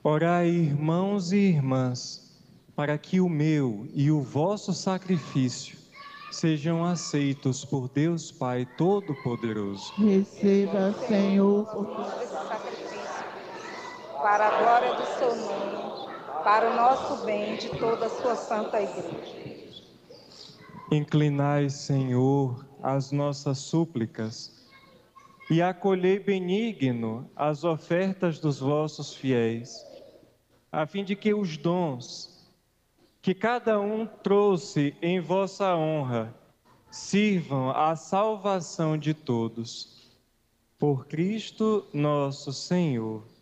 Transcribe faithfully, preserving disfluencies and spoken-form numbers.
Orai, irmãos e irmãs, para que o meu e o vosso sacrifício sejam aceitos por Deus Pai Todo-Poderoso. Receba, Senhor, Esse sacrifício, para a glória do seu nome, para o nosso bem de toda a sua santa igreja. Inclinai, Senhor, as nossas súplicas e acolhei benigno as ofertas dos vossos fiéis, a fim de que os dons que cada um trouxe em vossa honra sirvam à salvação de todos. Por Cristo nosso Senhor.